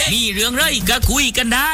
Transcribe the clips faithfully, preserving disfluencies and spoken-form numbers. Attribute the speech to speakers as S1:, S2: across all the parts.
S1: มีเรื่องไรก็คุยกันได้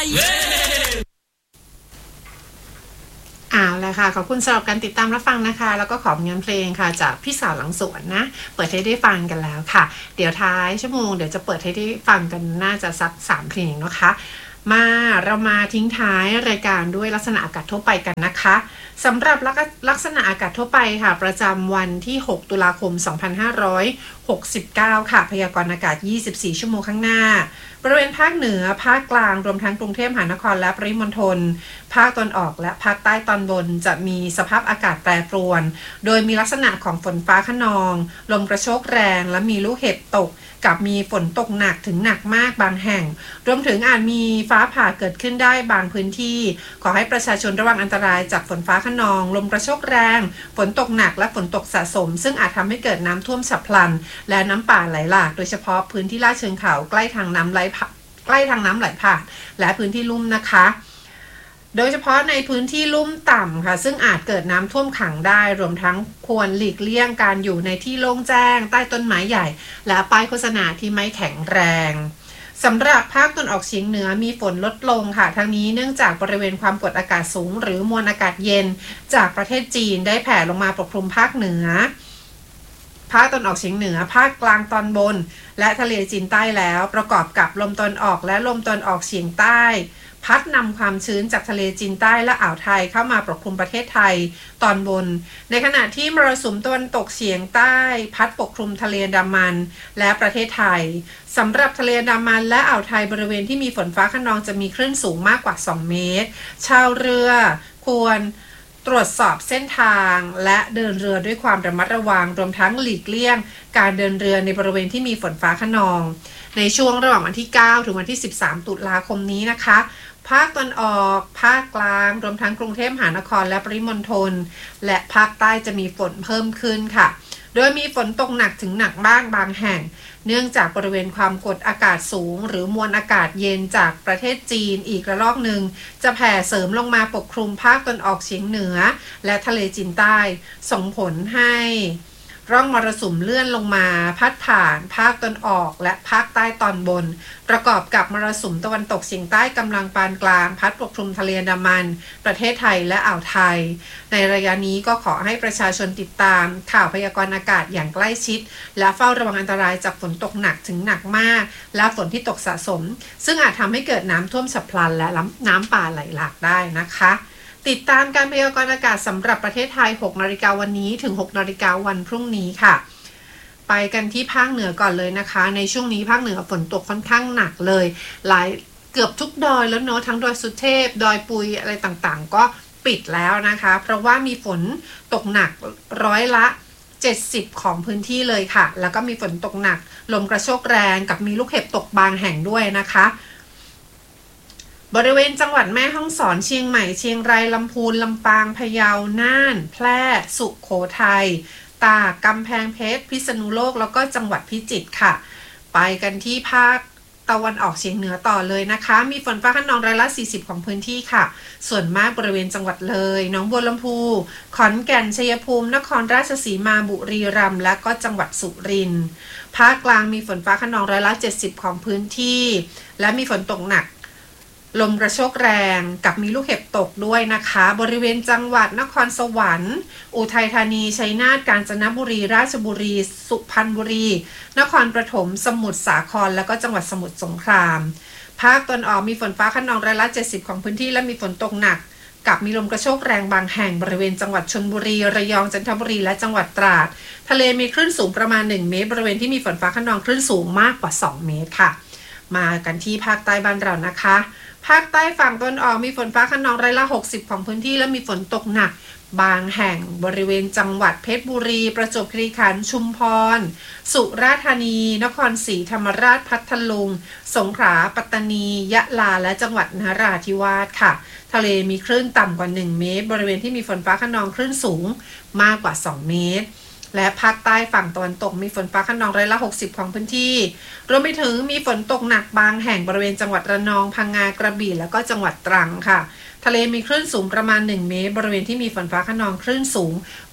S2: เอาละค่ะขอบคุณสำหรับการติดตามรับฟังนะคะแล้วก็ขอบงานเพลงค่ะจากพี่สาวหลังสวนนะเปิดให้ได้ฟังกันแล้วค่ะเดี๋ยวท้ายชั่วโมงเดี๋ยวจะเปิดให้ได้ฟังกันน่าจะสักสามเพลงนะคะมาเรามาทิ้งท้ายรายการด้วยลักษณะอากาศทั่วไปกันนะคะสำหรับลักษณะอากาศทั่วไปค่ะประจำวันที่หกตุลาคมสองพันห้าร้อยหกสิบเก้าค่ะพยากรณ์อากาศยี่สิบสี่ชั่วโมงข้างหน้าบริเวณภาคเหนือภาคกลางรวมทั้งกรุงเทพมหานครและปริมณฑลภาคตะวันออกและภาคใต้ตอนบนจะมีสภาพอากาศแปรปรวนโดยมีลักษณะของฝนฟ้าคะนองลมกระโชกแรงและมีลูกเห็บตกกับมีฝนตกหนักถึงหนักมากบางแห่งรวมถึงอาจมีฟ้าผ่าเกิดขึ้นได้บางพื้นที่ขอให้ประชาชนระวังอันตรายจากฝนฟ้าคะนองลมกระโชกแรงฝนตกหนักและฝนตกสะสมซึ่งอาจทำให้เกิดน้ำท่วมฉับพลันและน้ำป่าไหลหลากโดยเฉพาะพื้นที่ลาดเชิงเขาใกล้ทางน้ำไหลใกล้ทางน้ำไหลผ่านและพื้นที่ลุ่มนะคะโดยเฉพาะในพื้นที่ลุ่มต่ำค่ะซึ่งอาจเกิดน้ำท่วมขังได้รวมทั้งควรหลีกเลี่ยงการอยู่ในที่โล่งแจ้งใต้ต้นไม้ใหญ่และป้ายโฆษณาที่ไม่แข็งแรงสำหรับภาคตะวันออกเฉียงเหนือมีฝนลดลงค่ะทั้งนี้เนื่องจากบริเวณความกดอากาศสูงหรือมวลอากาศเย็นจากประเทศจีนได้แผ่ลงมาปกคลุมภาคเหนือภาคตะวันออกเฉียงเหนือภาคกลางตอนบนและทะเลจีนใต้แล้วประกอบกับลมตะวันออกและลมตะวันออกเฉียงใต้พัดนำความชื้นจากทะเลจีนใต้และอ่าวไทยเข้ามาปกคลุมประเทศไทยตอนบนในขณะที่มรสุมตะวันตกเฉียงใต้พัดปกคลุมทะเลอันดามันและประเทศไทยสำหรับทะเลอันดามันและอ่าวไทยบริเวณที่มีฝนฟ้าคะนองจะมีคลื่นสูงมากกว่าสองเมตรชาวเรือควรตรวจสอบเส้นทางและเดินเรือด้วยความระมัดระวังรวมทั้งหลีกเลี่ยงการเดินเรือในบริเวณที่มีฝนฟ้าคะนองในช่วงระหว่างวันที่เก้าถึงวันที่สิบสามตุลาคมนี้นะคะภาคตะวันออกภาคกลางรวมทั้งกรุงเทพมหานครและปริมณฑลและภาคใต้จะมีฝนเพิ่มขึ้นค่ะโดยมีฝนตกหนักถึงหนักบ้างบางแห่งเนื่องจากบริเวณความกดอากาศสูงหรือมวลอากาศเย็นจากประเทศจีนอีกระลอกหนึ่งจะแผ่เสริมลงมาปกคลุมภาคตะวันออกเฉียงเหนือและทะเลจีนใต้ส่งผลให้ร่องมรสุมเลื่อนลงมาพัดผ่านภาคตะวันออกและภาคใต้ตอนบนประกอบกับมรสุมตะวันตกเฉียงใต้กำลังปานกลางพัดปกคลุมทะเลอันดามันประเทศไทยและอ่าวไทยในระยะนี้ก็ขอให้ประชาชนติดตามข่าวพยากรณ์อากาศอย่างใกล้ชิดและเฝ้าระวังอันตรายจากฝนตกหนักถึงหนักมากและฝนที่ตกสะสมซึ่งอาจทำให้เกิดน้ำท่วมฉับพลันและน้ำป่าไหลหลากได้นะคะติดตามการพยากรณ์อากาศสำหรับประเทศไทยหกนาฬิกาวันนี้ถึงหกนาฬิกาวันพรุ่งนี้ค่ะไปกันที่ภาคเหนือก่อนเลยนะคะในช่วงนี้ภาคเหนือฝนตกค่อนข้างหนักเลยหลายเกือบทุกดอยแล้วเนาะทั้งดอยสุเทพดอยปุยอะไรต่างๆก็ปิดแล้วนะคะเพราะว่ามีฝนตกหนักร้อยละเจ็ดสิบของพื้นที่เลยค่ะแล้วก็มีฝนตกหนักลมกระโชกแรงกับมีลูกเห็บตกบางแห่งด้วยนะคะบริเวณจังหวัดแม่ฮ่องสอนเชียงใหม่เชียงรายลำพูนลำปางพะเยาน่านแพร่สุโขทัยตากกำแพงเพชรพิษณุโลกแล้วก็จังหวัดพิจิตรค่ะไปกันที่ภาคตะวันออกเฉียงเหนือต่อเลยนะคะมีฝนฟ้าคะนองร้อยละสี่สิบของพื้นที่ค่ะส่วนมากบริเวณจังหวัดเลยหนองบัวลำพูขอนแก่นชัยภูมินครราชสีมาบุรีรัมย์และก็จังหวัดสุรินทร์ภาคกลางมีฝนฟ้าคะนองร้อยละเจ็ดสิบของพื้นที่และมีฝนตกหนักลมกระโชกแรงกับมีลูกเห็บตกด้วยนะคะบริเวณจังหวัดนครสวรรค์อุทัยธานีชัยนาทกาญจนบุรีราชบุรีสุพรรณบุรีนครปฐมสมุทรสาครแล้วก็จังหวัดสมุทรสงครามภาคตะวันออกมีฝนฟ้าคะนองร้อยละเจ็ดสิบของพื้นที่และมีฝนตกหนักกับมีลมกระโชกแรงบางแห่งบริเวณจังหวัดชลบุรีระยองจันทบุรีและจังหวัดตราดทะเลมีคลื่นสูงประมาณหนึ่งเมตรบริเวณที่มีฝนฟ้าคะนองคลื่นสูงมากกว่าสองเมตรค่ะมากันที่ภาคใต้บ้านเรานะคะภาคใต้ฝั่งตะวันออกมีฝนฟ้าคะนองร้อยละหกสิบของพื้นที่และมีฝนตกหนักบางแห่งบริเวณจังหวัดเพชรบุรีประจวบคีรีขันธ์ชุมพรสุราษฎร์ธานีนครศรีธรรมราชพัทลุงสงขลาปัตตานียะลาและจังหวัดนราธิวาสค่ะทะเลมีคลื่นต่ำกว่าหนึ่งเมตรบริเวณที่มีฝนฟ้าคะนองคลื่นสูงมากกว่าสองเมตรและภาคใต้ฝั่งตะวันตกมีฝนฟ้าคะนองร้อยละหกสิบของพื้นที่รวมไปถึงมีฝนตกหนักบางแห่งบริเวณจังหวัดระนองพังงากระบี่แล้วก็จังหวัดตรังค่ะทะเลมีคลื่นสูงประมาณหนึ่งเมตรบริเวณที่มีฝนฟ้าคะนองคลื่นสูง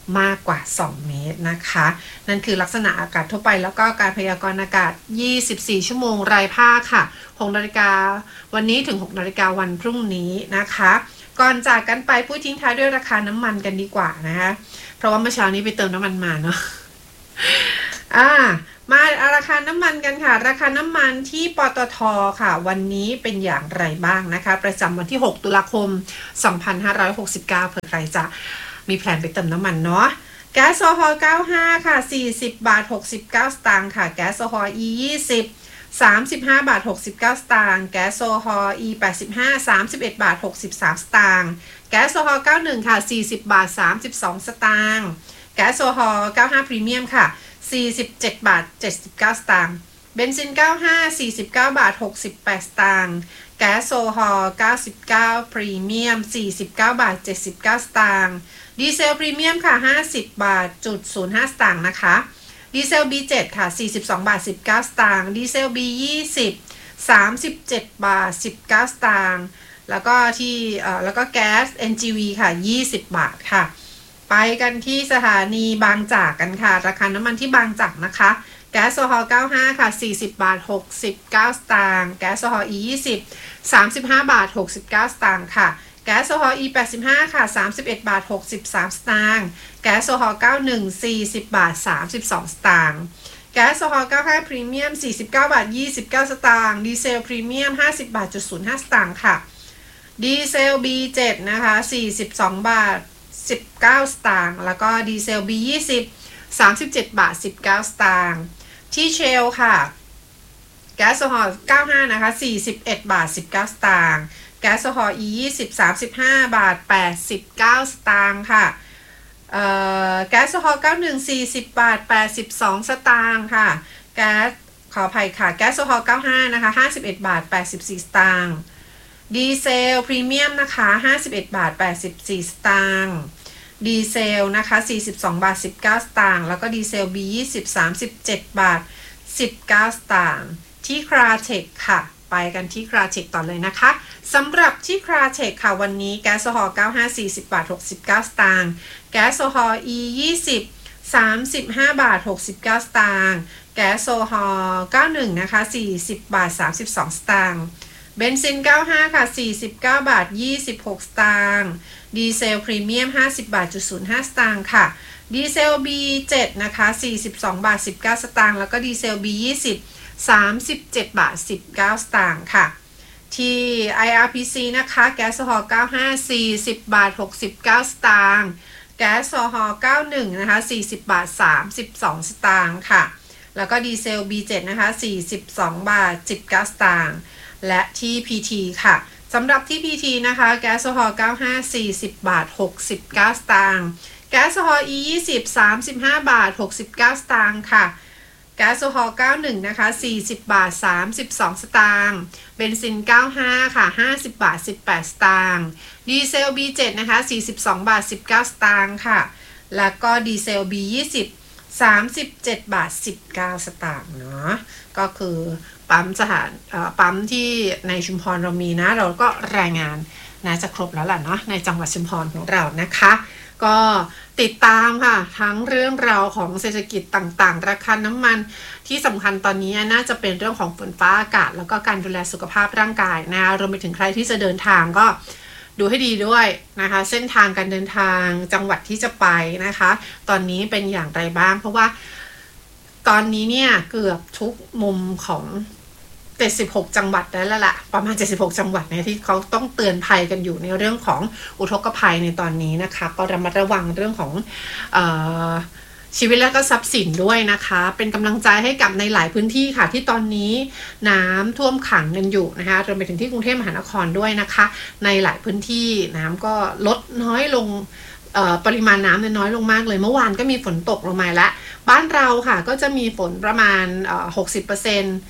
S2: มากกว่าสองเมตรนะคะนั่นคือลักษณะอากาศทั่วไปแล้วก็การพยากรณ์อากาศยี่สิบสี่ชั่วโมงรายภาคค่ะหกนาฬิกาวันนี้ถึงหกนาฬิกาวันพรุ่งนี้นะคะก่อนจากกันไปพูดทิ้งท้ายด้วยราคาน้ำมันกันดีกว่านะคะเพราะว่าเมื่อเช้านี้ไปเติมน้ำมันมาเนาะอ่ามาราคาน้ำมันกันค่ะราคาน้ำมันที่ปตท.ค่ะวันนี้เป็นอย่างไรบ้างนะคะประจำวันที่หกตุลาคมสองพันห้าร้อยหกสิบเก้าเผื่อใครจะมีแผนไปเติมน้ำมันเนาะแก๊สโซฮอล์เก้าสิบห้าค่ะสี่สิบบาทหกสิบเก้าสตางค์ค่ะแก๊สโซฮอล์ อี ยี่สิบ สามสิบห้าบาทหกสิบเก้าสตางค์แก๊สโซฮอล์ อี แปดสิบห้า สามสิบเอ็ดบาทหกสิบสามสตางค์แก๊สโซฮอล์เก้าสิบเอ็ดค่ะสี่สิบบาทสามสิบสองสตางค์แก๊สโซฮอล์เก้าสิบห้าพรีเมียมค่ะสี่สิบเจ็ดบาทเจ็ดสิบเก้าสตางค์เบนซินเก้าสิบห้า สี่สิบเก้าบาทหกสิบแปดสตางค์แก๊สโซฮอล์เก้าสิบเก้าพรีเมียมสี่สิบเก้าบาทเจ็ดสิบเก้าสตางค์ดีเซลพรีเมียมค่ะห้าสิบบาทจุดศูนย์ห้าสตางค์นะคะดีเซล บี เจ็ด ค่ะสี่สิบสองบาทสิบเก้าสตางค์ดีเซล บี ยี่สิบ สามสิบเจ็ดบาทสิบเก้าสตางค์แล้วก็ที่เอ่อแล้วก็แก๊ส เอ็น จี วี ค่ะยี่สิบบาทค่ะไปกันที่สถานีบางจากกันค่ะราคาน้ำมันที่บางจากนะคะแก๊สโซฮอล์เก้าสิบห้าค่ะสี่สิบบาทหกสิบเก้าสตางค์แก๊สโซฮอล์ อี ยี่สิบ สามสิบห้าบาทหกสิบเก้าสตางค์ค่ะแก๊สโซฮอล์ อี แปดสิบห้าค่ะสามสิบเอ็ดบาทหกสิบสามสตางค์แก๊สโซฮอล์เก้าสิบเอ็ด สี่สิบบาทสามสิบสองสตางค์แก๊สโซฮอล์เก้าสิบห้าพรีเมียมสี่สิบเก้าบาทยี่สิบเก้าสตางค์ดีเซลพรีเมียมห้าสิบบาทจุดศูนย์ห้าสตางค์ค่ะดีเซล บี เจ็ด นะคะสี่สิบสองบาทสิบเก้าสตางค์แล้วก็ดีเซล บี ยี่สิบ สามสิบเจ็ดบาทสิบเก้าสตางค์ที่เชลค่ะแก๊สโซฮอล์เก้าสิบห้านะคะสี่สิบเอ็ดบาทสิบเก้าสตางค์แก๊สโซฮอล์ อี ยี่สิบ สามสิบห้าบาทแปดสิบเก้าสตางค์ค่ะเอ่อแก๊สโซฮอล์เก้าสิบเอ็ด สี่สิบบาทแปดสิบสองสตางค์ค่ะแก๊สขออภัยค่ะแก๊สโซฮอล์เก้าสิบห้านะคะห้าสิบเอ็ดบาทแปดสิบสี่สตางค์ดีเซลพรีเมียมนะคะห้าสิบเอ็ดบาทแปดสิบสี่สตางค์ดีเซลนะคะสี่สิบสองบาทสิบเก้าสตางค์แล้วก็ดีเซล บี ยี่สิบ สามสิบเจ็ดบาทสิบเก้าสตางค์ที่คราเทคค่ะไปกันที่คราเทคต่อเลยนะคะสำหรับที่คราเทคค่ะวันนี้แก๊สโซฮอล์เก้าสิบห้า สี่สิบบาทหกสิบเก้าสตางค์แก๊สโซฮอล์ อี ยี่สิบ สามสิบห้าบาทหกสิบเก้าสตางค์แก๊สโซฮอล์เก้าสิบเอ็ดนะคะสี่สิบบาทสามสิบสองสตางค์เบนซินเก้าสิบห้าค่ะสี่สิบเก้าบาทยี่สิบหกสตางค์ดีเซลพรีเมียมห้าสิบบาทจุดศูนย์ห้าสตางค์ค่ะดีเซล บี เจ็ด นะคะสี่สิบสองบาทสิบเก้าสตางค์แล้วก็ดีเซล บี ยี่สิบ สามสิบเจ็ดบาทสิบเก้าสตางค์ค่ะที่ ไอ อาร์ พี ซี นะคะแก๊สโซฮอล์เก้าสิบห้า สี่สิบบาทหกสิบเก้าสตางค์แก๊สโซฮอล์เก้าสิบเอ็ดนะคะสี่สิบบาทสามสิบสองสตางค์ค่ะแล้วก็ดีเซล บี เจ็ด นะคะสี่สิบสองบาทสิบเก้าสตางค์และที่ พี ที ค่ะสำหรับที่ พี ที นะคะแก๊สโซฮอล์เก้าสิบห้า สี่สิบบาทหกสิบเก้าสตางค์แก๊สโซฮอล์ อี ยี่สิบ สามสิบห้าบาทหกสิบเก้าสตางค์ค่ะแก๊สโซฮอล์เก้าสิบเอ็ดนะคะสี่สิบบาทสามสิบสองสตางค์เบนซินเก้าสิบห้าค่ะห้าสิบบาทสิบแปดสตางค์ดีเซล บี เจ็ด นะคะสี่สิบสองบาทสิบเก้าสตางค์ค่ะแล้วก็ดีเซล บี ยี่สิบ สามสิบเจ็ดบาทสิบเก้าสตางค์เนาะก็คือปั๊มสถานปั๊มที่ในชุมพรเรามีนะเราก็รายงานนะจะครบแล้วล่ะเนาะในจังหวัดชุมพรของเรานะคะก็ติดตามค่ะทั้งเรื่องราวของเศรษฐกิจต่างๆราคาน้ำมันที่สำคัญตอนนี้น่าจะเป็นเรื่องของฝนฟ้าอากาศแล้วก็การดูแลสุขภาพร่างกายนะรวมไปถึงใครที่จะเดินทางก็ดูให้ดีด้วยนะคะเส้นทางการเดินทางจังหวัดที่จะไปนะคะตอนนี้เป็นอย่างไรบ้างเพราะว่าตอนนี้เนี่ยเกือบทุกมุมของเจ็ดสิบหกจังหวัดแล้วล่ะประมาณเจ็ดสิบหกจังหวัดเนี่ยที่เขาต้องเตือนภัยกันอยู่ในเรื่องของอุทกภัยในตอนนี้นะคะก็ระมัดระวังเรื่องของเอ่อชีวิตและก็ทรัพย์สินด้วยนะคะเป็นกำลังใจให้กับในหลายพื้นที่ค่ะที่ตอนนี้น้ำท่วมขังกันอยู่นะคะรวมไปถึงที่กรุงเทพมหานครด้วยนะคะในหลายพื้นที่น้ำก็ลดน้อยลงปริมาณน้ำน้อยลงมากเลยเมื่อวานก็มีฝนตกลงมาแล้วบ้านเราค่ะก็จะมีฝนประมาณ หกสิบเปอร์เซ็นต์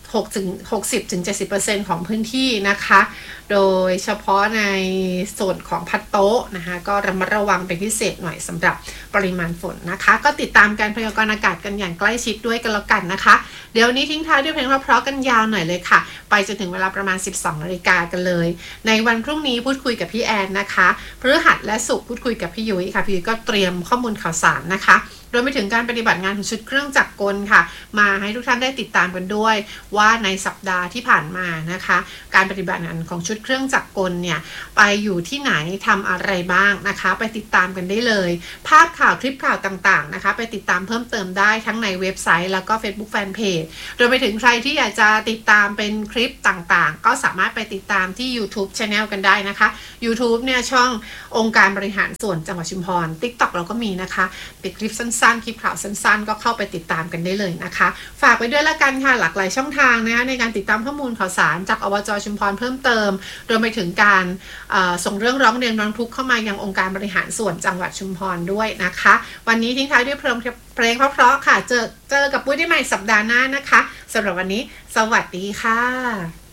S2: หกถึงหกสิบถึงเจ็ดสิบเปอร์เซ็นต์ ของพื้นที่นะคะโดยเฉพาะในส่วนของพัดโต๊ะนะคะก็ระมัดระวังเป็นพิเศษหน่อยสำหรับปริมาณฝนนะคะก็ติดตามการพยากรณ์อากาศกันอย่างใกล้ชิดด้วยกันแล้วกันนะคะเดี๋ยวนี้ทิ้งท้ายด้วยเพลงเพราะๆกันยาวหน่อยเลยค่ะไปจนถึงเวลาประมาณ สิบสองนาฬิกากันเลยในวันพรุ่งนี้พูดคุยกับพี่แอนนะคะพฤหัสและศุกร์พูดคุยกับพี่ยุ้ยค่ะพี่ยุ้ยก็เตรียมข้อมูลข่าวสารนะคะรวมไปถึงการปฏิบัติงานของชุดเครื่องจักรกลค่ะมาให้ทุกท่านได้ติดตามกันด้วยว่าในสัปดาห์ที่ผ่านมานะคะการปฏิบัติงานของชุดเครื่องจักรกลเนี่ยไปอยู่ที่ไหนทำอะไรบ้างนะคะไปติดตามกันได้เลยภาพข่าวคลิปข่าวต่างๆนะคะไปติดตามเพิ่มเติมได้ทั้งในเว็บไซต์แล้วก็ Facebook Fanpage รวมไปถึงใครที่อยากจะติดตามเป็นคลิปต่างๆก็สามารถไปติดตามที่ YouTube Channel กันได้นะคะ YouTube เนี่ยช่ององค์การบริหารส่วนจังหวัดชุมพร TikTok เราก็มีนะคะเป็นคลิปสั้นๆคลิปข่าวสั้นๆก็เข้าไปติดตามกันได้เลยนะคะฝากไว้ด้วยละกันค่ะหลากหลายช่องทางนะคะในการติดตามข้อมูลข่าวสารจากอบจ.ชุมพรเพิ่มเติมรวมไปถึงการส่งเรื่องร้องเรียนร้องทุกข์เข้ามายังองค์การบริหารส่วนจังหวัดชุมพรด้วยนะคะวันนี้ทิ้งท้ายด้วยเพลงเพลงเพราะๆค่ะเจอเจอกับปุ้ยได้ใหม่สัปดาห์หน้านะคะสำหรับวันนี้สวัสดีค่ะ